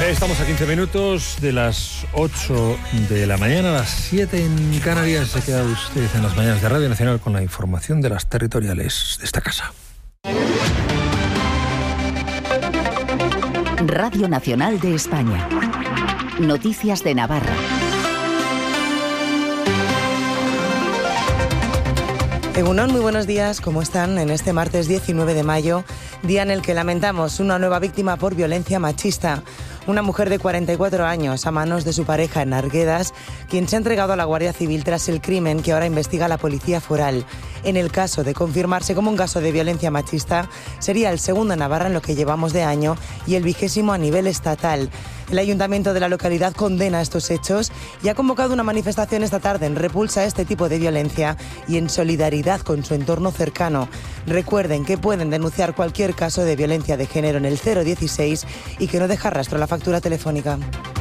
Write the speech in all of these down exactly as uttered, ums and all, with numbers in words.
Estamos a quince minutos de las ocho de la mañana, a las siete en Canarias. Se queda usted en las mañanas de Radio Nacional con la información de las territoriales de esta casa. Radio Nacional de España. Noticias de Navarra. Egunon, muy buenos días. ¿Cómo están? En este martes diecinueve de mayo, día en el que lamentamos una nueva víctima por violencia machista. Una mujer de cuarenta y cuatro años a manos de su pareja en Arguedas, quien se ha entregado a la Guardia Civil tras el crimen que ahora investiga la Policía Foral. En el caso de confirmarse como un caso de violencia machista, sería el segundo en Navarra en lo que llevamos de año y el vigésimo a nivel estatal. El ayuntamiento de la localidad condena estos hechos y ha convocado una manifestación esta tarde en repulsa a este tipo de violencia y en solidaridad con su entorno cercano. Recuerden que pueden denunciar cualquier caso de violencia de género en el cero dieciséis y que no deja rastro la factura telefónica.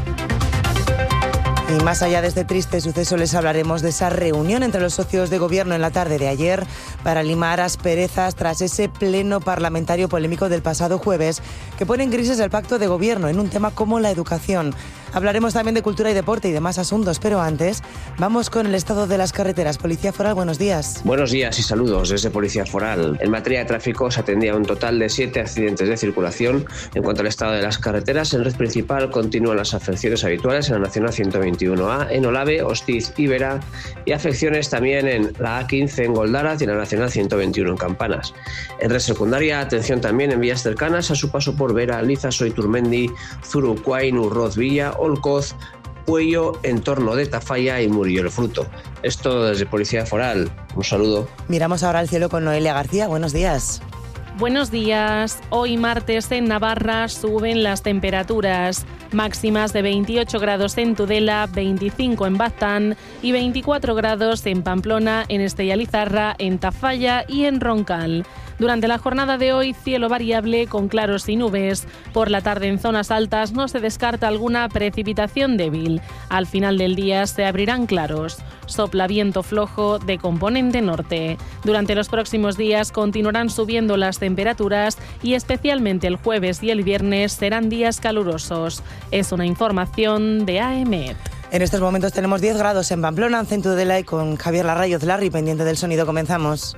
Y más allá de este triste suceso, les hablaremos de esa reunión entre los socios de gobierno en la tarde de ayer para limar asperezas tras ese pleno parlamentario polémico del pasado jueves que pone en crisis el pacto de gobierno en un tema como la educación. Hablaremos también de cultura y deporte y demás asuntos, pero antes vamos con el estado de las carreteras. Policía Foral, buenos días. Buenos días y saludos desde Policía Foral. En materia de tráfico se atendía un total de siete accidentes de circulación. En cuanto al estado de las carreteras, en red principal continúan las afecciones habituales en la Nacional ciento veintiuno A, en Olave, Hostiz y Vera, y afecciones también en la A quince en Goldaraz y en la Nacional ciento veintiuno en Campanas. En red secundaria, atención también en vías cercanas a su paso por Vera, Lizaso, Iturmendi, Zurucuain, Urroz Villa, Olcoz, Puello, entorno de Tafalla y Murillo el Fruto. Esto desde Policía Foral. Un saludo. Miramos ahora al cielo con Noelia García. Buenos días. Buenos días. Hoy martes en Navarra suben las temperaturas. Máximas de veintiocho grados en Tudela, veinticinco en Baztán y veinticuatro grados en Pamplona, en Estella Lizarra, en Tafalla y en Roncal. Durante la jornada de hoy, cielo variable con claros y nubes. Por la tarde en zonas altas no se descarta alguna precipitación débil. Al final del día se abrirán claros. Sopla viento flojo de componente norte. Durante los próximos días continuarán subiendo las temperaturas y especialmente el jueves y el viernes serán días calurosos. Es una información de A M E T. En estos momentos tenemos diez grados en Pamplona, en Tudela, y con Javier Larrayoz Larry, pendiente del sonido. Comenzamos.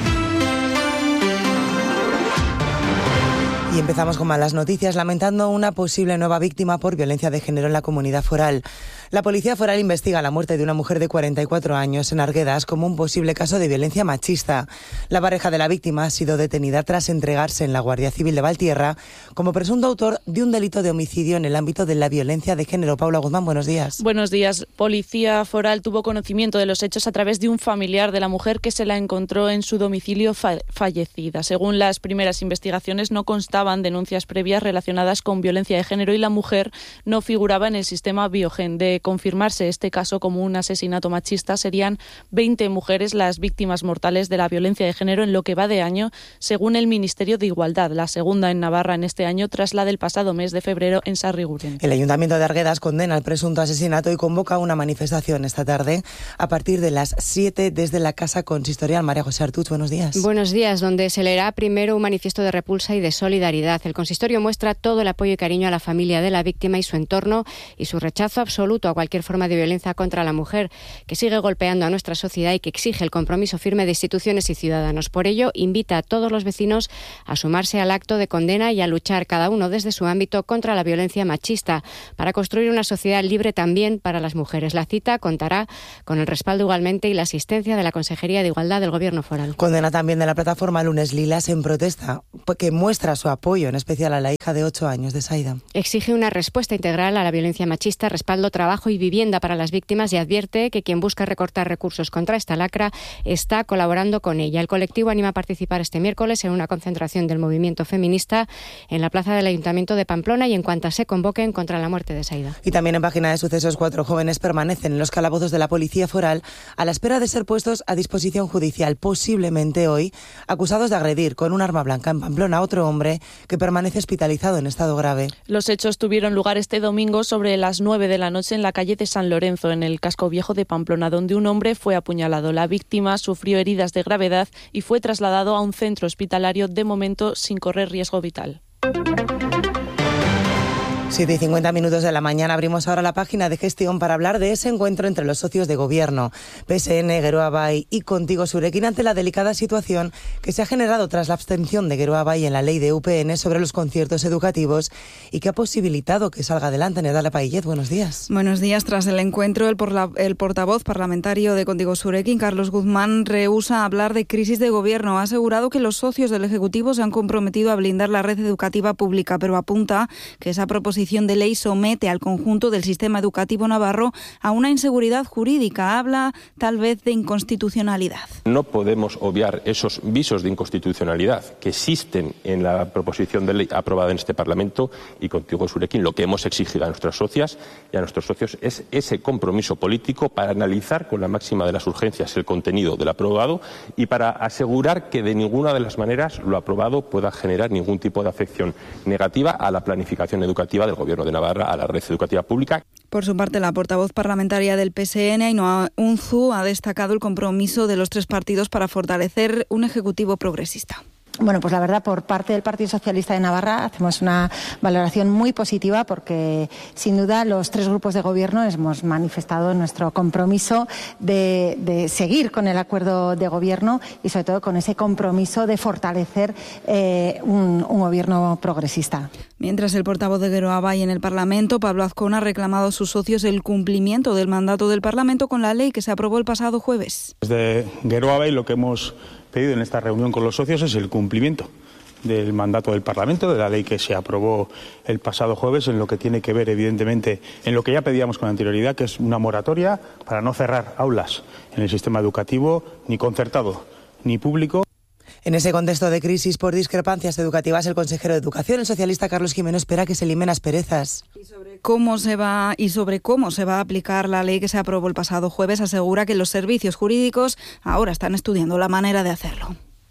Y empezamos con malas noticias, lamentando una posible nueva víctima por violencia de género en la comunidad foral. La Policía Foral investiga la muerte de una mujer de cuarenta y cuatro años en Arguedas como un posible caso de violencia machista. La pareja de la víctima ha sido detenida tras entregarse en la Guardia Civil de Valtierra como presunto autor de un delito de homicidio en el ámbito de la violencia de género. Paula Guzmán, buenos días. Buenos días. Policía Foral tuvo conocimiento de los hechos a través de un familiar de la mujer que se la encontró en su domicilio fa- fallecida. Según las primeras investigaciones, no constaban denuncias previas relacionadas con violencia de género y la mujer no figuraba en el sistema Biogen. De confirmarse este caso como un asesinato machista, serían veinte mujeres las víctimas mortales de la violencia de género en lo que va de año, según el Ministerio de Igualdad, la segunda en Navarra en este año tras la del pasado mes de febrero en Sarriguren. El Ayuntamiento de Arguedas condena el presunto asesinato y convoca una manifestación esta tarde a partir de las siete desde la Casa Consistorial. María José Artuz, buenos días. Buenos días, donde se leerá primero un manifiesto de repulsa y de solidaridad. El consistorio muestra todo el apoyo y cariño a la familia de la víctima y su entorno y su rechazo absoluto a cualquier forma de violencia contra la mujer, que sigue golpeando a nuestra sociedad y que exige el compromiso firme de instituciones y ciudadanos. Por ello, invita a todos los vecinos a sumarse al acto de condena y a luchar cada uno desde su ámbito contra la violencia machista, para construir una sociedad libre también para las mujeres. La cita contará con el respaldo igualmente y la asistencia de la Consejería de Igualdad del Gobierno Foral. Condena también de la plataforma Lunes Lilas en protesta, que muestra su apoyo, en especial a la hija de ocho años de Saida. Exige una respuesta integral a la violencia machista, respaldo, trabajo y vivienda para las víctimas y advierte que quien busca recortar recursos contra esta lacra está colaborando con ella. El colectivo anima a participar este miércoles en una concentración del movimiento feminista en la plaza del Ayuntamiento de Pamplona y en cuanto se convoquen contra la muerte de Saida. Y también en página de sucesos, cuatro jóvenes permanecen en los calabozos de la Policía Foral a la espera de ser puestos a disposición judicial, posiblemente hoy, acusados de agredir con un arma blanca en Pamplona a otro hombre que permanece hospitalizado en estado grave. Los hechos tuvieron lugar este domingo sobre las nueve de la noche en la calle de San Lorenzo, en el casco viejo de Pamplona, donde un hombre fue apuñalado. La víctima sufrió heridas de gravedad y fue trasladado a un centro hospitalario, de momento sin correr riesgo vital. siete y cincuenta minutos de la mañana abrimos ahora la página de gestión para hablar de ese encuentro entre los socios de gobierno, P S N, Geroa Bai y Contigo Zurekin, ante la delicada situación que se ha generado tras la abstención de Geroa Bai en la ley de U P N sobre los conciertos educativos y que ha posibilitado que salga adelante. Nedala Paillet, buenos días. Buenos días. Tras el encuentro, el, por la, el portavoz parlamentario de Contigo Zurekin, Carlos Guzmán, rehúsa hablar de crisis de gobierno. Ha asegurado que los socios del Ejecutivo se han comprometido a blindar la red educativa pública, pero apunta que esa proposición de ley somete al conjunto del sistema educativo navarro a una inseguridad jurídica. Habla tal vez de inconstitucionalidad. No podemos obviar esos visos de inconstitucionalidad que existen en la proposición de ley aprobada en este Parlamento, y Contigo Zurekin lo que hemos exigido a nuestras socias y a nuestros socios es ese compromiso político para analizar con la máxima de las urgencias el contenido del aprobado y para asegurar que de ninguna de las maneras lo aprobado pueda generar ningún tipo de afección negativa a la planificación educativa del Gobierno de Navarra, a la red educativa pública. Por su parte, la portavoz parlamentaria del P S N, Ainhoa Unzu, ha destacado el compromiso de los tres partidos para fortalecer un ejecutivo progresista. Bueno, pues la verdad, por parte del Partido Socialista de Navarra hacemos una valoración muy positiva porque, sin duda, los tres grupos de gobierno hemos manifestado nuestro compromiso de, de seguir con el acuerdo de gobierno y, sobre todo, con ese compromiso de fortalecer eh, un, un gobierno progresista. Mientras el portavoz de Geroa Bai en el Parlamento, Pablo Azcón, ha reclamado a sus socios el cumplimiento del mandato del Parlamento con la ley que se aprobó el pasado jueves. Desde Geroa Bai lo que hemos pedido en esta reunión con los socios es el cumplimiento del mandato del Parlamento, de la ley que se aprobó el pasado jueves, en lo que tiene que ver, evidentemente, en lo que ya pedíamos con anterioridad, que es una moratoria para no cerrar aulas en el sistema educativo, ni concertado ni público. En ese contexto de crisis por discrepancias educativas, el consejero de Educación, el socialista Carlos Gimeno, espera que se eliminen asperezas. Y sobre cómo se va y sobre cómo se va a aplicar la ley que se aprobó el pasado jueves, asegura que los servicios jurídicos ahora están estudiando la manera de hacerlo.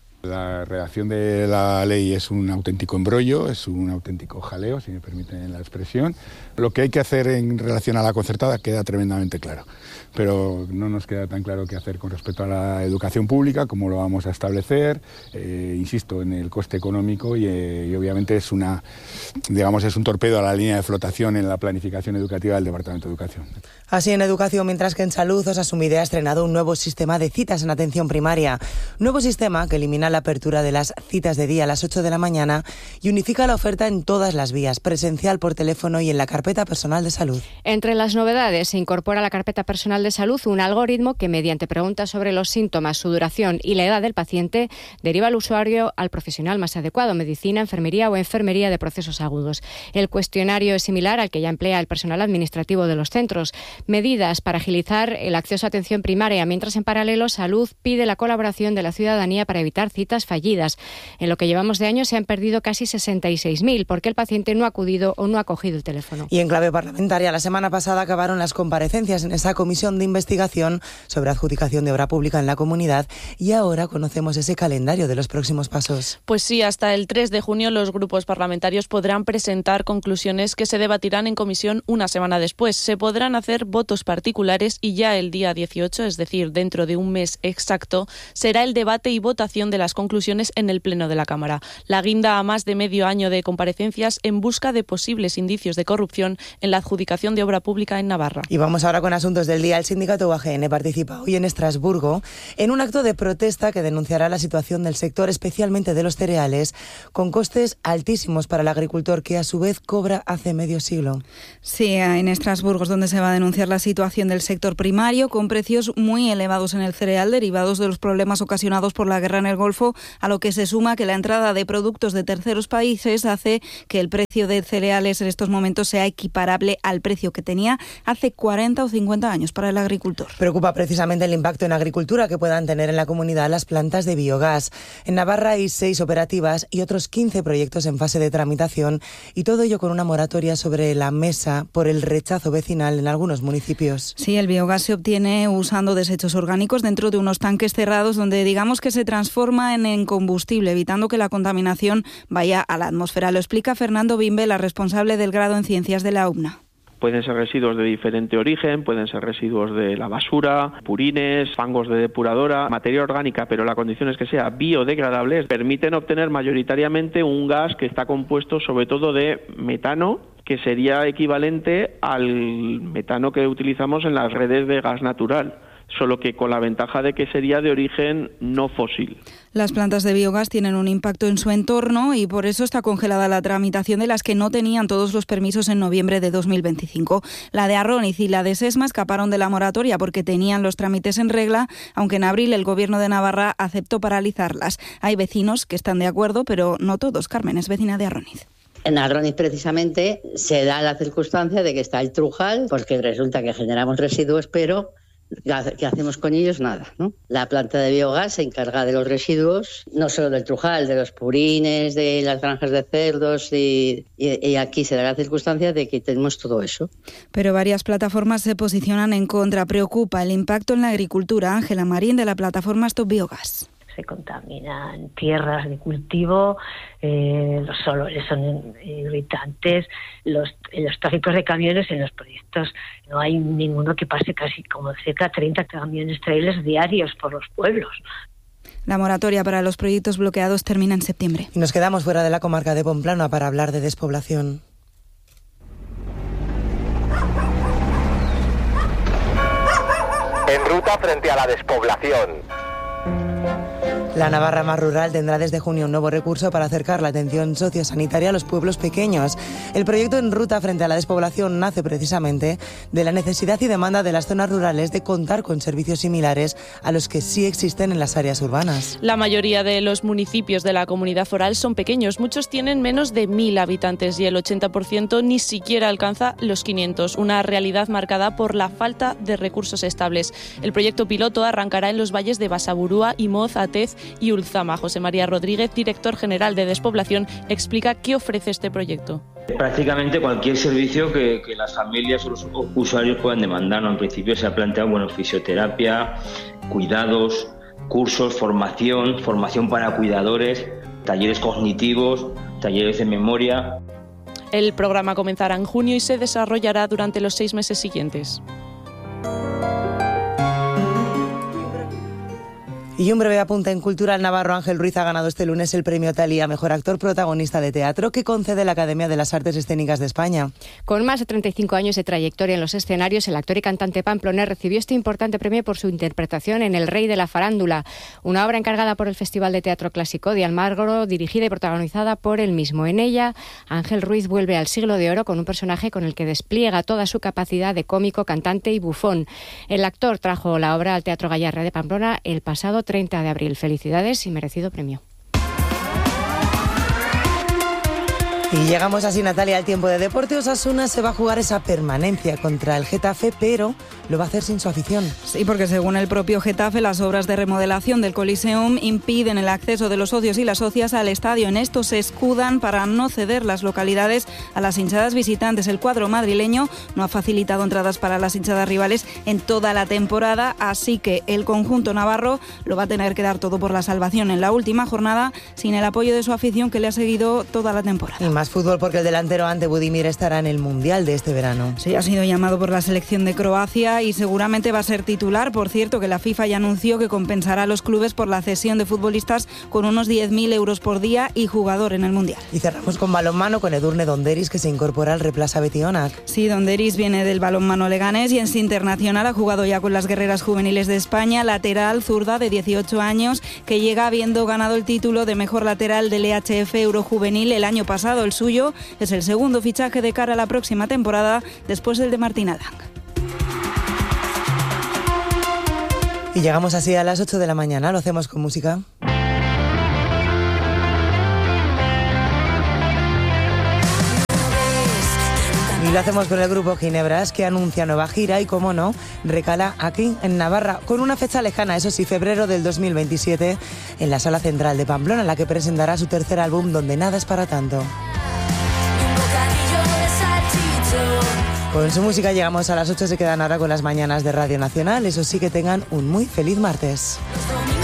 La redacción de la ley es un auténtico embrollo, es un auténtico jaleo, si me permiten la expresión. Lo que hay que hacer en relación a la concertada queda tremendamente claro, pero no nos queda tan claro qué hacer con respecto a la educación pública, cómo lo vamos a establecer, eh, insisto, en el coste económico y, eh, y obviamente es una, digamos, es un torpedo a la línea de flotación en la planificación educativa del Departamento de Educación. Así en educación, mientras que en salud, Osasunbide ha estrenado un nuevo sistema de citas en atención primaria. Nuevo sistema que elimina la apertura de las citas de día a las ocho de la mañana y unifica la oferta en todas las vías, presencial, por teléfono y en la carpeta personal de salud. Entre las novedades se incorpora a la carpeta personal de salud un algoritmo que, mediante preguntas sobre los síntomas, su duración y la edad del paciente, deriva al usuario al profesional más adecuado, medicina, enfermería o enfermería de procesos agudos. El cuestionario es similar al que ya emplea el personal administrativo de los centros. Medidas para agilizar el acceso a atención primaria, mientras en paralelo Salud pide la colaboración de la ciudadanía para evitar citas fallidas. En lo que llevamos de año se han perdido casi sesenta y seis mil porque el paciente no ha acudido o no ha cogido el teléfono. Y en clave parlamentaria, la semana pasada acabaron las comparecencias en esa comisión de investigación sobre adjudicación de obra pública en la comunidad y ahora conocemos ese calendario de los próximos pasos. Pues sí, hasta el tres de junio los grupos parlamentarios podrán presentar conclusiones que se debatirán en comisión una semana después. Se podrán hacer votos particulares y ya el día dieciocho, es decir, dentro de un mes exacto, será el debate y votación de las conclusiones en el Pleno de la Cámara. La guinda a más de medio año de comparecencias en busca de posibles indicios de corrupción en la adjudicación de obra pública en Navarra. Y vamos ahora con asuntos del día. El sindicato U A G N participa hoy en Estrasburgo en un acto de protesta que denunciará la situación del sector, especialmente de los cereales, con costes altísimos para el agricultor, que a su vez cobra hace medio siglo. Sí, en Estrasburgo es donde se va a denunciar la situación del sector primario, con precios muy elevados en el cereal, derivados de los problemas ocasionados por la guerra en el Golfo, a lo que se suma que la entrada de productos de terceros países hace que el precio de cereales en estos momentos sea equiparable al precio que tenía hace cuarenta o cincuenta años para el agricultor. Preocupa precisamente el impacto en agricultura que puedan tener en la comunidad las plantas de biogás. En Navarra hay seis operativas y otros quince proyectos en fase de tramitación, y todo ello con una moratoria sobre la mesa por el rechazo vecinal en algunos municipios. Sí, el biogás se obtiene usando desechos orgánicos dentro de unos tanques cerrados donde digamos que se transforma en, en combustible, evitando que la contaminación vaya a la atmósfera. Lo explica Fernando Bimbe, la responsable del grado en Ciencias de la U N A. Pueden ser residuos de diferente origen, pueden ser residuos de la basura, purines, fangos de depuradora, materia orgánica, pero la condición es que sea biodegradable. Permiten obtener mayoritariamente un gas que está compuesto sobre todo de metano que sería equivalente al metano que utilizamos en las redes de gas natural, solo que con la ventaja de que sería de origen no fósil. Las plantas de biogás tienen un impacto en su entorno y por eso está congelada la tramitación de las que no tenían todos los permisos en noviembre de dos mil veinticinco. La de Arroniz y la de Sesma escaparon de la moratoria porque tenían los trámites en regla, aunque en abril el Gobierno de Navarra aceptó paralizarlas. Hay vecinos que están de acuerdo, pero no todos. Carmen es vecina de Arroniz. En Arroniz, precisamente, se da la circunstancia de que está el Trujal, porque resulta que generamos residuos, pero ¿qué hacemos con ellos? Nada, ¿no? La planta de biogás se encarga de los residuos, no solo del Trujal, de los purines, de las granjas de cerdos, y, y, y aquí se da la circunstancia de que tenemos todo eso. Pero varias plataformas se posicionan en contra. Preocupa el impacto en la agricultura. Ángela Marín, de la plataforma Stop Biogás. Se contaminan tierras de cultivo, eh, los olores son irritantes, los, los tráficos de camiones en los proyectos, no hay ninguno que pase casi como cerca de treinta camiones trailers diarios por los pueblos. La moratoria para los proyectos bloqueados termina en septiembre. Y nos quedamos fuera de la comarca de Pamplona para hablar de despoblación. En ruta frente a la despoblación. La Navarra más rural tendrá desde junio un nuevo recurso para acercar la atención sociosanitaria a los pueblos pequeños. El proyecto En Ruta frente a la despoblación nace precisamente de la necesidad y demanda de las zonas rurales de contar con servicios similares a los que sí existen en las áreas urbanas. La mayoría de los municipios de la comunidad foral son pequeños. Muchos tienen menos de mil habitantes y el ochenta por ciento ni siquiera alcanza los quinientos. Una realidad marcada por la falta de recursos estables. El proyecto piloto arrancará en los valles de Basaburúa, Imoz, Atez y Ulzama. José María Rodríguez, director general de Despoblación, explica qué ofrece este proyecto. Prácticamente cualquier servicio que, que las familias o los usuarios puedan demandar, ¿no? En principio se ha planteado bueno, fisioterapia, cuidados, cursos, formación, formación para cuidadores, talleres cognitivos, talleres de memoria. El programa comenzará en junio y se desarrollará durante los seis meses siguientes. Y un breve apunte en cultura. El navarro Ángel Ruiz ha ganado este lunes el premio Talía a Mejor Actor Protagonista de Teatro que concede la Academia de las Artes Escénicas de España. Con más de treinta y cinco años de trayectoria en los escenarios, el actor y cantante pamplonés recibió este importante premio por su interpretación en El Rey de la Farándula, una obra encargada por el Festival de Teatro Clásico de Almagro, dirigida y protagonizada por él mismo. En ella, Ángel Ruiz vuelve al siglo de oro con un personaje con el que despliega toda su capacidad de cómico, cantante y bufón. El actor trajo la obra al Teatro Gallarre de Pamplona el pasado treinta de abril. Felicidades y merecido premio. Y llegamos así, Natalia, al tiempo de deporte. Osasuna se va a jugar esa permanencia contra el Getafe, pero lo va a hacer sin su afición. Sí, porque según el propio Getafe, las obras de remodelación del Coliseum impiden el acceso de los socios y las socias al estadio. En esto se escudan para no ceder las localidades a las hinchadas visitantes. El cuadro madrileño no ha facilitado entradas para las hinchadas rivales en toda la temporada, así que el conjunto navarro lo va a tener que dar todo por la salvación en la última jornada, sin el apoyo de su afición que le ha seguido toda la temporada. Y más fútbol porque el delantero Ante Budimir estará en el Mundial de este verano. Sí, ha sido llamado por la selección de Croacia y seguramente va a ser titular. Por cierto, que la FIFA ya anunció que compensará a los clubes por la cesión de futbolistas con unos diez mil euros por día y jugador en el Mundial. Y cerramos con balonmano con Edurne Donderis, que se incorpora al Replaza Betionac. Sí, Donderis viene del balonmano leganés y en su internacional ha jugado ya con las guerreras juveniles de España. Lateral zurda de dieciocho años que llega habiendo ganado el título de mejor lateral del E H F Eurojuvenil el año pasado. El suyo es el segundo fichaje de cara a la próxima temporada después del de Martín Adán. Y llegamos así a las ocho de la mañana, lo hacemos con música. Y lo hacemos con el grupo Ginebras, que anuncia nueva gira y, como no, recala aquí en Navarra, con una fecha lejana, eso sí, febrero del dos mil veintisiete, en la Sala Central de Pamplona, en la que presentará su tercer álbum, Donde nada es para tanto. Con su música llegamos a las ocho, se quedan ahora con las mañanas de Radio Nacional. Eso sí, que tengan un muy feliz martes.